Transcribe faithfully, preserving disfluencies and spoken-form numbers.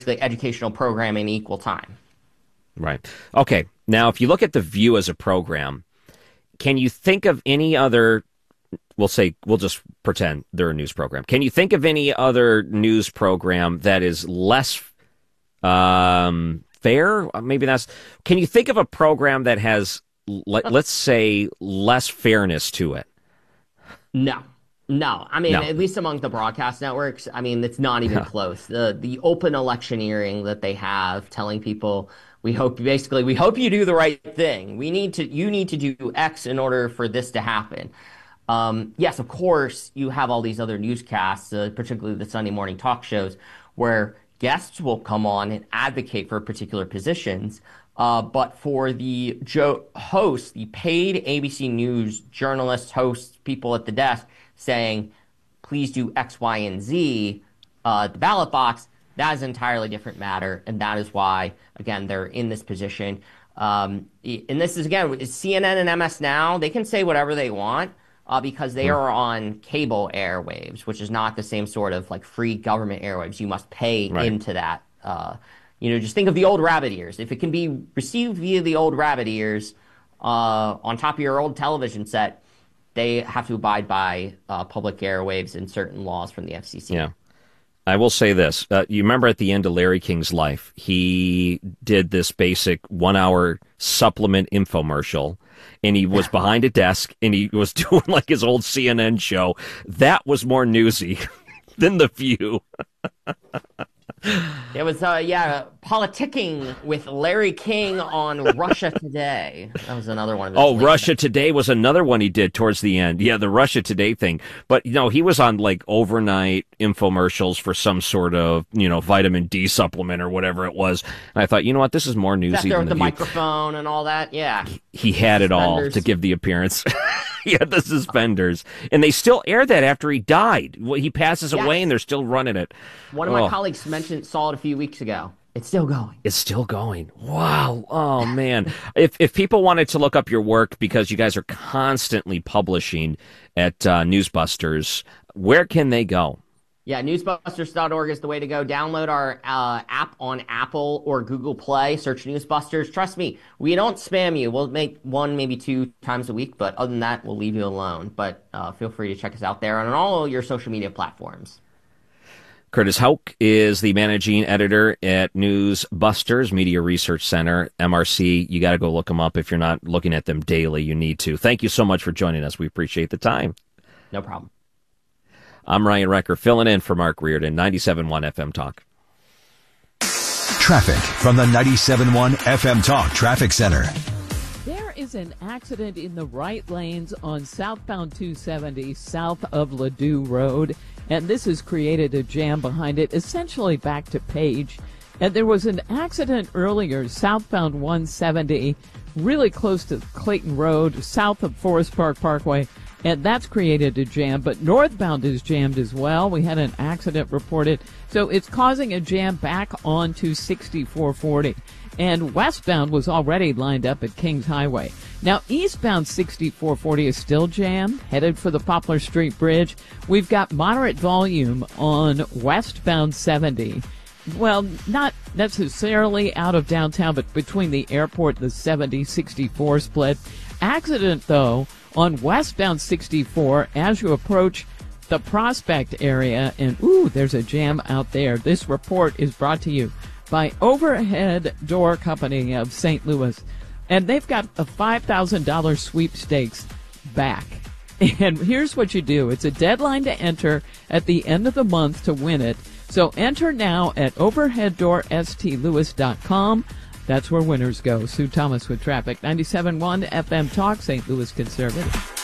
basically educational programming equal time. Right. Okay. Now, if you look at The View as a program, can you think of any other, we'll say, we'll just pretend they're a news program. Can you think of any other news program that is less um, fair? Maybe that's, can you think of a program that has, let, let's say, less fairness to it? No. No, I mean, No. at least among the broadcast networks, I mean, it's not even Yeah. close. The the open electioneering that they have, telling people, we hope, basically, we hope you do the right thing. We need to, you need to do X in order for this to happen. Um, yes, of course, you have all these other newscasts, uh, particularly the Sunday morning talk shows, where guests will come on and advocate for particular positions. Uh, but for the jo- hosts, the paid A B C News journalists, hosts, people at the desk, saying, please do X, Y, and Z, uh, the ballot box, that is an entirely different matter. And that is why, again, they're in this position. Um, and this is, again, C N N and M S Now, they can say whatever they want uh, because they are on cable airwaves, which is not the same sort of like free government airwaves. You must pay Right. into that. Uh, you know, just think of the old rabbit ears. If it can be received via the old rabbit ears uh, on top of your old television set, they have to abide by uh, public airwaves and certain laws from the F C C. Yeah. I will say this. Uh, you remember at the end of Larry King's life, he did this basic one-hour supplement infomercial, and he was behind a desk, and he was doing like his old C N N show. That was more newsy than The View. It was, uh, yeah, politicking with Larry King on Russia Today. That was another one of his. Oh, late Russia night- Today was another one he did towards the end. Yeah, the Russia Today thing. But, you know, he was on, like, overnight infomercials for some sort of, you know, vitamin D supplement or whatever it was. And I thought, you know what, this is more Sat newsy there than with The the View. microphone and all that, yeah. He had it all Suspenders. to give the appearance. He had the suspenders. And they still air that after he died. Well, he passes Yes. away and they're still running it. One of my Oh. colleagues mentioned, saw it a few weeks ago. It's still going. It's still going. Wow. Oh, man. If if people wanted to look up your work because you guys are constantly publishing at uh, Newsbusters, where can they go? Yeah, newsbusters dot org is the way to go. Download our uh, app on Apple or Google Play. Search Newsbusters. Trust me, we don't spam you. We'll make one, maybe two times a week, but other than that, we'll leave you alone. But uh, feel free to check us out there on all your social media platforms. Curtis Houck is the managing editor at Newsbusters Media Research Center, M R C. You got to go look them up. If you're not looking at them daily, you need to. Thank you so much for joining us. We appreciate the time. No problem. I'm Ryan Recker, filling in for Mark Reardon, ninety-seven point one F M Talk. Traffic from the ninety-seven point one F M Talk Traffic Center. There is an accident in the right lanes on southbound two seventy south of Ladue Road, and this has created a jam behind it, essentially back to Page. And there was an accident earlier, southbound one seventy, really close to Clayton Road, south of Forest Park Parkway, and that's created a jam. But northbound is jammed as well. We had an accident reported, so it's causing a jam back onto sixty-four forty. And westbound was already lined up at Kings Highway. Now, eastbound sixty-four forty is still jammed, headed for the Poplar Street Bridge. We've got moderate volume on westbound seventy. Well, not necessarily out of downtown, but between the airport and the seventy sixty-four split. Accident, though, on westbound sixty-four as you approach the Prospect area. And, ooh, there's a jam out there. This report is brought to you by Overhead Door Company of Saint Louis. And they've got a five thousand dollars sweepstakes back. And here's what you do. It's a deadline to enter at the end of the month to win it. So enter now at overhead door s t louis dot com. That's where winners go. Sue Thomas with traffic. ninety-seven point one F M Talk, Saint Louis Conservative.